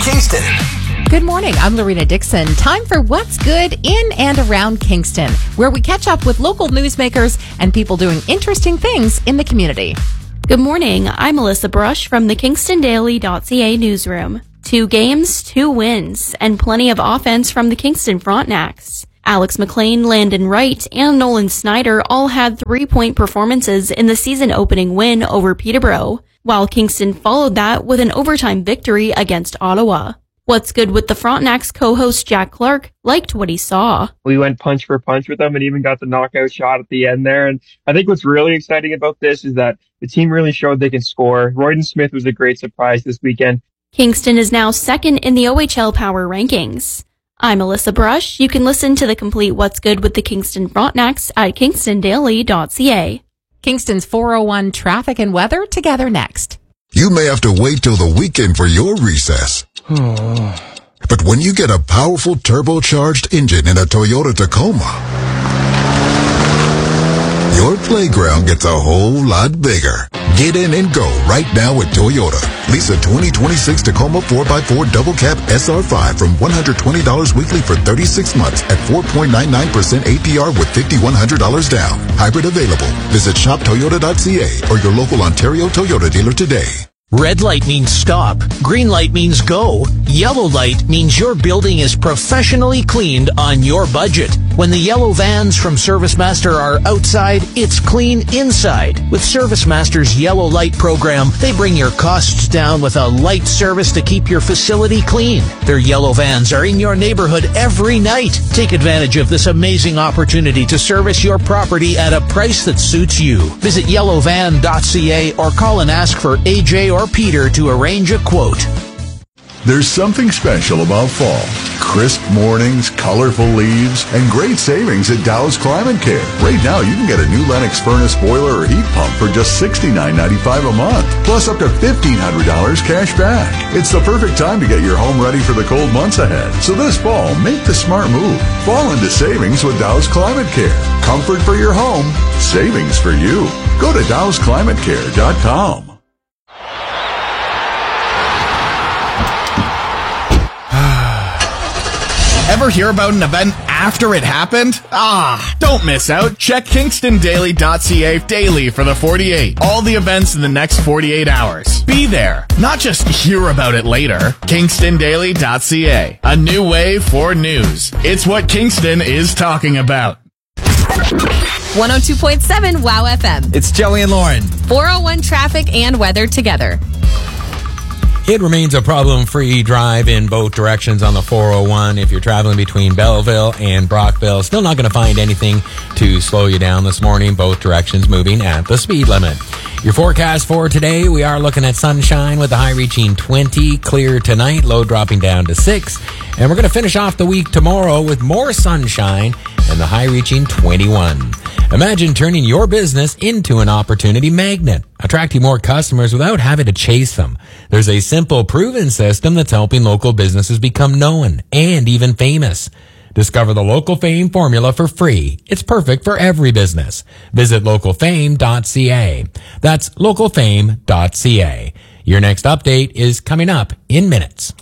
Kingston. Good morning. I'm Lorena Dixon. Time for What's Good in and around Kingston, where we catch up with local newsmakers and people doing interesting things in the community. Good morning. I'm Melissa Brush from the KingstonDaily.ca newsroom. 2 games, 2 wins, and plenty of offense from the Kingston Frontenacs. Alex McLean, Landon Wright, and Nolan Snyder all had 3-point performances in the season-opening win over Peterborough, while Kingston followed that with an overtime victory against Ottawa. What's Good with the Frontenacs co-host Jack Clark liked what he saw. We went punch for punch with them and even got the knockout shot at the end there. And I think what's really exciting about this is that the team really showed they can score. Royden Smith was a great surprise this weekend. Kingston is now second in the OHL Power Rankings. I'm Alyssa Brush. You can listen to the complete What's Good with the Kingston Frontenacs at KingstonDaily.ca. Kingston's 401 traffic and weather together next. You may have to wait till the weekend for your recess. But when you get a powerful turbocharged engine in a Toyota Tacoma, your playground gets a whole lot bigger. Get in and go right now at Toyota. Lease a 2026 Tacoma 4x4 double cab SR5 from $120 weekly for 36 months at 4.99% APR with $5,100 down. Hybrid available. Visit shoptoyota.ca or your local Ontario Toyota dealer today. Red light means stop. Green light means go. Yellow light means your building is professionally cleaned on your budget. When the yellow vans from ServiceMaster are outside, it's clean inside. With ServiceMaster's Yellow Light program, they bring your costs down with a light service to keep your facility clean. Their yellow vans are in your neighborhood every night. Take advantage of this amazing opportunity to service your property at a price that suits you. Visit yellowvan.ca or call and ask for AJ or Peter to arrange a quote. There's something special about fall. Crisp mornings, colorful leaves, and great savings at Dow's Climate Care. Right now, you can get a new Lennox furnace boiler or heat pump for just $69.95 a month, plus up to $1,500 cash back. It's the perfect time to get your home ready for the cold months ahead. So this fall, make the smart move. Fall into savings with Dow's Climate Care. Comfort for your home, savings for you. Go to dowsclimatecare.com. Ever hear about an event after it happened? Don't miss out. Check KingstonDaily.ca daily for the 48. All the events in the next 48 hours. Be there, not just hear about it later. KingstonDaily.ca. A new way for news. It's what Kingston is talking about. 102.7 WOW FM. It's Jelly and Lauren. 401 traffic and weather together. It remains a problem-free drive in both directions on the 401 if you're traveling between Belleville and Brockville. Still not going to find anything to slow you down this morning. Both directions moving at the speed limit. Your forecast for today, we are looking at sunshine with the high reaching 20, clear tonight, low dropping down to 6. And we're going to finish off the week tomorrow with more sunshine and the high reaching 21. Imagine turning your business into an opportunity magnet, attracting more customers without having to chase them. There's a simple, proven system that's helping local businesses become known and even famous. Discover the Local Fame formula for free. It's perfect for every business. Visit localfame.ca. That's localfame.ca. Your next update is coming up in minutes.